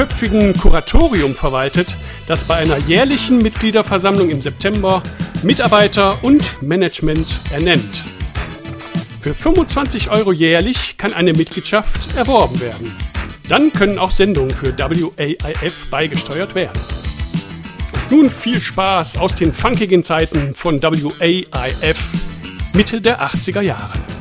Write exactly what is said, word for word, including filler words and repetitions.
zwölfköpfigen Kuratorium verwaltet, das bei einer jährlichen Mitgliederversammlung im September Mitarbeiter und Management ernennt. Für fünfundzwanzig Euro jährlich kann eine Mitgliedschaft erworben werden. Dann können auch Sendungen für W A I F beigesteuert werden. Und nun viel Spaß aus den funkigen Zeiten von W A I F Mitte der achtziger Jahre.